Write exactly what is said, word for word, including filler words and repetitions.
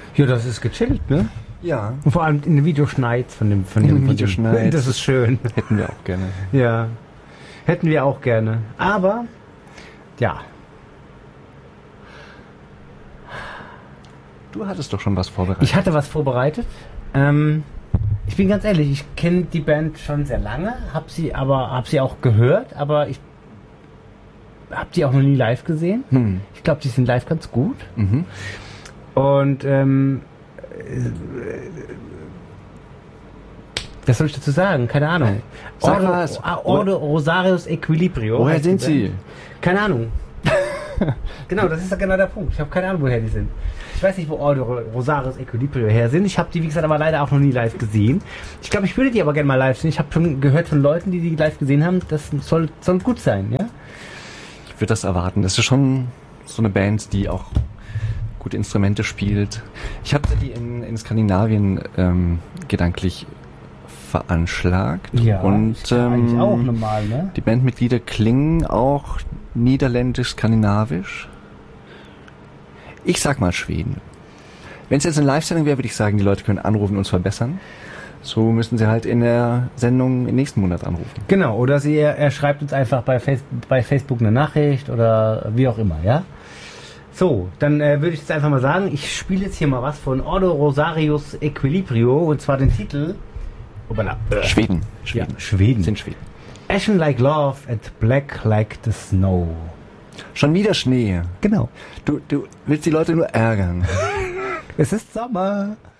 Ja, das ist gechillt, ne? Ja. Und vor allem in den Videoschneids von dem von In dem den von dem- Videoschneids. Das ist schön. Hätten wir auch gerne. Ja. Hätten wir auch gerne. Aber ja. Du hattest doch schon was vorbereitet. Ich hatte was vorbereitet. Ähm, ich bin ganz ehrlich, ich kenne die Band schon sehr lange, habe sie aber hab sie auch gehört, aber ich habe sie auch noch nie live gesehen. Hm. Ich glaube, die sind live ganz gut. Mhm. Und ähm, äh, was soll ich dazu sagen? Keine Ahnung. Sag Ordo, was. ah, Ordo Rosarius Equilibrio. Woher heißt sind die sie? Band. Keine Ahnung. Genau, das ist ja genau der Punkt. Ich habe keine Ahnung, woher die sind. Ich weiß nicht, wo Ordo Rosarius Equilibrio her sind. Ich habe die, wie gesagt, aber leider auch noch nie live gesehen. Ich glaube, ich würde die aber gerne mal live sehen. Ich habe schon gehört von Leuten, die die live gesehen haben, das soll, soll gut sein, ja? Ich würde das erwarten. Das ist schon so eine Band, die auch gute Instrumente spielt. Ich habe die in, in Skandinavien ähm, gedanklich veranschlagt. Ja, und ich glaub eigentlich ähm, auch normal, ne? die Bandmitglieder klingen auch niederländisch-skandinavisch. Ich sag mal Schweden. Wenn es jetzt eine Live-Sendung wäre, würde ich sagen, die Leute können anrufen und uns verbessern. So müssen sie halt in der Sendung im nächsten Monat anrufen. Genau, oder sie, er, er schreibt uns einfach bei, Face, bei Facebook eine Nachricht oder wie auch immer, ja? So, dann äh, würde ich jetzt einfach mal sagen, ich spiele jetzt hier mal was von Ordo Rosarius Equilibrio und zwar den Titel Obala, äh, Schweden. ja, Schweden. Schweden. Sind Schweden. Ashen like love and black like the snow. Schon wieder Schnee. Genau. Du, du willst die Leute nur ärgern. Es ist Sommer.